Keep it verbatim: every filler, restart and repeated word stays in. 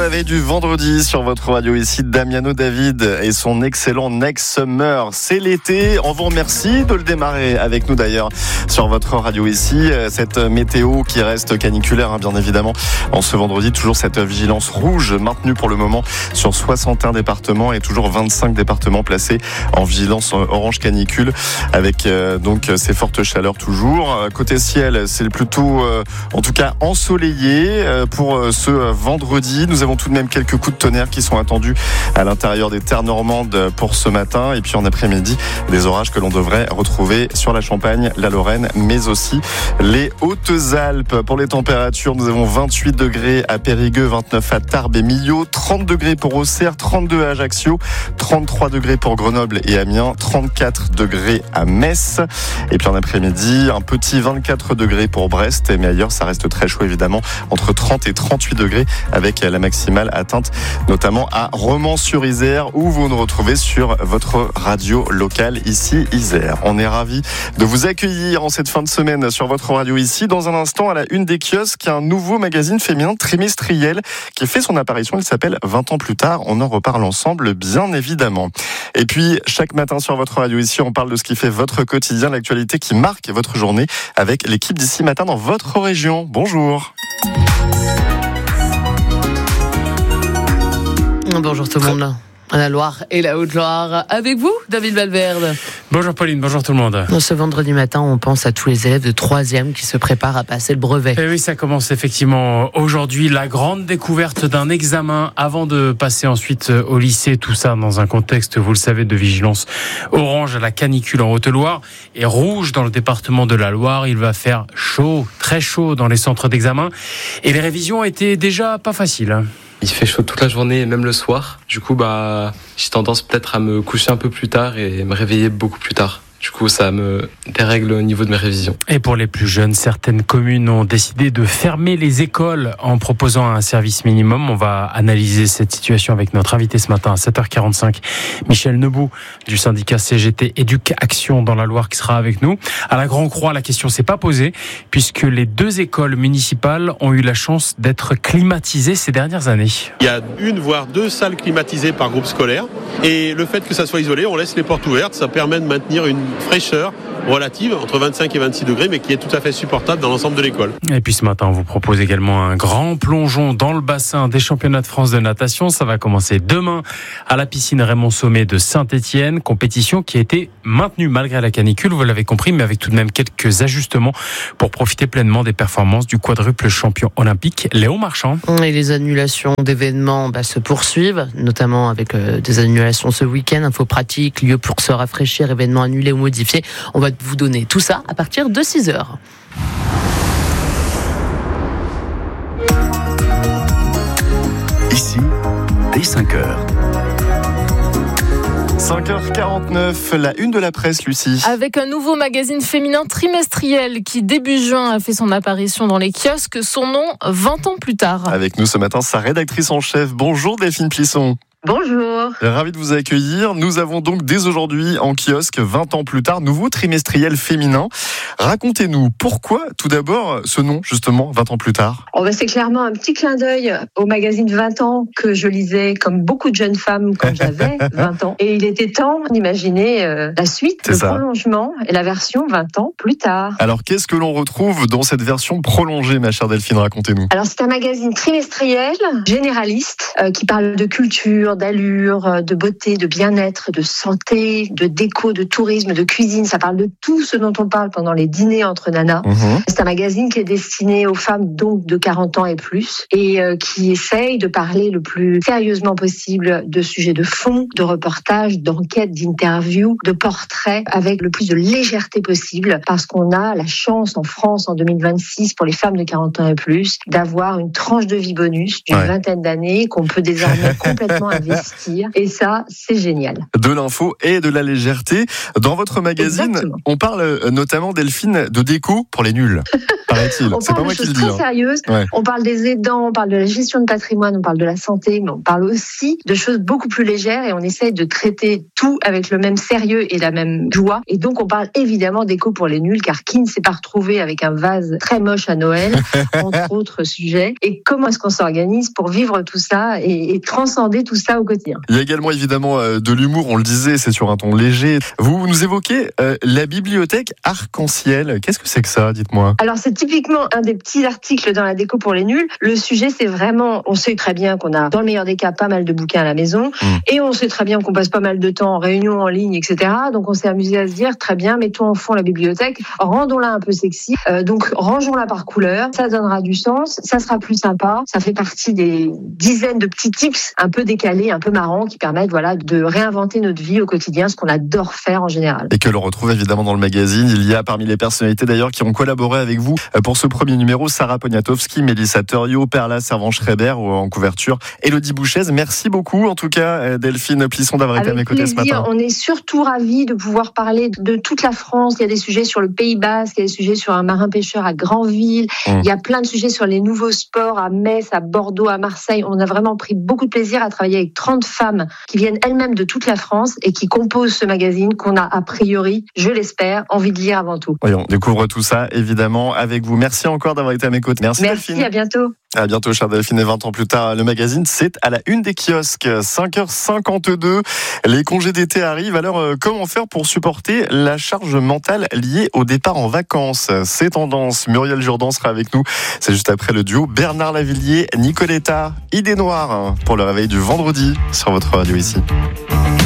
veille du vendredi sur votre radio ici, Damiano David et son excellent Next Summer. C'est l'été, on vous remercie de le démarrer avec nous d'ailleurs sur votre radio ici. Cette météo qui reste caniculaire, hein, bien évidemment, en ce vendredi. Toujours cette vigilance rouge maintenue pour le moment sur soixante et un départements et toujours vingt-cinq départements placés en vigilance orange canicule avec euh, donc ces fortes chaleurs toujours. Côté ciel, c'est plutôt euh, en tout cas ensoleillé euh, pour euh, ce vendredi. Nous avons tout de même quelques coups de tonnerre qui sont attendus à l'intérieur des terres normandes pour ce matin. Et puis en après-midi, des orages que l'on devrait retrouver sur la Champagne, la Lorraine, mais aussi les Hautes-Alpes. Pour les températures, nous avons vingt-huit degrés à Périgueux, vingt-neuf à Tarbes et Millau, trente degrés pour Auxerre, trente-deux à Ajaccio, trente-trois degrés pour Grenoble et Amiens, trente-quatre degrés à Metz. Et puis en après-midi, un petit vingt-quatre degrés pour Brest. Mais ailleurs, ça reste très chaud évidemment, entre trente et trente-huit degrés avec la maximale atteinte notamment à Romans-sur-Isère où vous nous retrouvez sur votre radio locale ici Isère. On est ravis de vous accueillir en cette fin de semaine sur votre radio ici. Dans un instant, à la une des kiosques, un nouveau magazine féminin trimestriel qui fait son apparition. Il s'appelle vingt ans plus tard. On en reparle ensemble, bien évidemment. Et puis, chaque matin sur votre radio ici, on parle de ce qui fait votre quotidien, l'actualité qui marque votre journée avec l'équipe d'ici matin dans votre région. Bonjour. Bonjour tout le monde. La Loire et la Haute-Loire. Avec vous, David Valverde. Bonjour Pauline, bonjour tout le monde. Ce vendredi matin, on pense à tous les élèves de troisième qui se préparent à passer le brevet. Et oui, ça commence effectivement aujourd'hui. La grande découverte d'un examen avant de passer ensuite au lycée. Tout ça dans un contexte, vous le savez, de vigilance orange à la canicule en Haute-Loire et rouge dans le département de la Loire. Il va faire chaud, très chaud dans les centres d'examen. Et les révisions étaient déjà pas faciles. Il fait chaud toute la journée et même le soir. Du coup, bah, j'ai tendance peut-être à me coucher un peu plus tard et me réveiller beaucoup plus tard. Du coup, ça me dérègle au niveau de mes révisions. Et pour les plus jeunes, certaines communes ont décidé de fermer les écoles en proposant un service minimum. On va analyser cette situation avec notre invité ce matin à sept heures quarante-cinq, Michel Nebout du syndicat C G T Éduc Action dans la Loire qui sera avec nous. À la Grand-Croix, la question s'est pas posée puisque les deux écoles municipales ont eu la chance d'être climatisées ces dernières années. Il y a une voire deux salles climatisées par groupe scolaire et le fait que ça soit isolé, on laisse les portes ouvertes, ça permet de maintenir une fraîcheur relative entre vingt-cinq et vingt-six degrés mais qui est tout à fait supportable dans l'ensemble de l'école. Et puis ce matin on vous propose également un grand plongeon dans le bassin des championnats de France de natation. Ça va commencer demain à la piscine Raymond Sommet de Saint-Étienne, compétition qui a été maintenue malgré la canicule, vous l'avez compris, mais avec tout de même quelques ajustements pour profiter pleinement des performances du quadruple champion olympique Léon Marchand. Et les annulations d'événements bah, se poursuivent, notamment avec euh, des annulations ce week-end, info pratique, lieu pour se rafraîchir, événements annulés ou modifiés. On va vous donner tout ça à partir de six heures. Ici, dès cinq heures. cinq heures quarante-neuf, la une de la presse, Lucie. Avec un nouveau magazine féminin trimestriel qui, début juin, a fait son apparition dans les kiosques. Son nom, vingt ans plus tard. Avec nous ce matin, sa rédactrice en chef. Bonjour Delphine Plisson. Bonjour. Ravi de vous accueillir. Nous avons donc dès aujourd'hui en kiosque, vingt ans plus tard, nouveau trimestriel féminin. Racontez-nous pourquoi, tout d'abord, ce nom, justement, vingt ans plus tard. Oh ben c'est clairement un petit clin d'œil au magazine vingt ans que je lisais comme beaucoup de jeunes femmes quand j'avais vingt ans. Et il était temps d'imaginer euh, la suite, c'est le ça. prolongement et la version vingt ans plus tard. Alors, qu'est-ce que l'on retrouve dans cette version prolongée, ma chère Delphine? Racontez-nous. Alors, c'est un magazine trimestriel, généraliste, euh, qui parle de culture, d'allure, de beauté, de bien-être, de santé, de déco, de tourisme, de cuisine. Ça parle de tout ce dont on parle pendant les dîners entre nanas. Mmh. C'est un magazine qui est destiné aux femmes donc de quarante ans et plus et euh, qui essaye de parler le plus sérieusement possible de sujets de fond, de reportages, d'enquêtes, d'interviews, de portraits avec le plus de légèreté possible parce qu'on a la chance en France en deux mille vingt-six pour les femmes de quarante ans et plus d'avoir une tranche de vie bonus d'une ouais. vingtaine d'années qu'on peut désormais complètement s'investir. Et ça, c'est génial. De l'info et de la légèreté. Dans votre magazine, Exactement. On parle notamment, Delphine, de déco pour les nuls, paraît-il. On c'est parle pas de moi qui le choses dis. très hein. sérieuses. Ouais. On parle des aidants, on parle de la gestion de patrimoine, on parle de la santé, mais on parle aussi de choses beaucoup plus légères et on essaye de traiter tout avec le même sérieux et la même joie. Et donc, on parle évidemment d'éco pour les nuls, car qui ne s'est pas retrouvé avec un vase très moche à Noël, entre autres sujets. Et comment est-ce qu'on s'organise pour vivre tout ça et, et transcender tout ça au quotidien? Il y a également évidemment euh, de l'humour, on le disait, c'est sur un ton léger. Vous nous évoquez euh, la bibliothèque arc-en-ciel. Qu'est-ce que c'est que ça, dites-moi? Alors, c'est typiquement un des petits articles dans la déco pour les nuls. Le sujet, c'est vraiment, on sait très bien qu'on a, dans le meilleur des cas, pas mal de bouquins à la maison. Mmh. Et on sait très bien qu'on passe pas mal de temps en réunion, en ligne, et cetera. Donc, on s'est amusé à se dire, très bien, mettons en fond la bibliothèque, rendons-la un peu sexy. Euh, donc, rangeons-la par couleur. Ça donnera du sens. Ça sera plus sympa. Ça fait partie des dizaines de petits tips un peu décalés, un peu marrants, qui permettent, voilà, de réinventer notre vie au quotidien, ce qu'on adore faire en général. Et que l'on retrouve évidemment dans le magazine. Il y a parmi les personnalités d'ailleurs qui ont collaboré avec vous pour ce premier numéro, Sarah Poniatowski, Mélissa Thuriot, Perla Servan-Schreiber ou en couverture, Élodie Bouchez. Merci beaucoup en tout cas, Delphine Plisson, d'avoir été à mes côtés ce matin. On est surtout ravis de pouvoir parler de toute la France. Il y a des sujets sur le Pays Basque, il y a des sujets sur un marin-pêcheur à Granville, mmh. il y a plein de sujets sur les nouveaux sports à Metz, à Bordeaux, à Marseille. On a vraiment pris beaucoup de plaisir à travailler avec trente femmes qui viennent elles-mêmes de toute la France et qui composent ce magazine qu'on a a priori, je l'espère, envie de lire avant tout. Oui, on découvre tout ça évidemment avec vous. Merci encore d'avoir été à mes côtés. Merci, Merci Delphine. À bientôt. À bientôt, chère Delphine. Et vingt ans plus tard, le magazine, c'est à la une des kiosques. cinq heures cinquante-deux. Les congés d'été arrivent. Alors, euh, comment faire pour supporter la charge mentale liée au départ en vacances? C'est tendance. Muriel Jourdan sera avec nous. C'est juste après le duo Bernard Lavilliers, Nicoletta, Idée Noire pour le réveil du vendredi sur votre radio ici.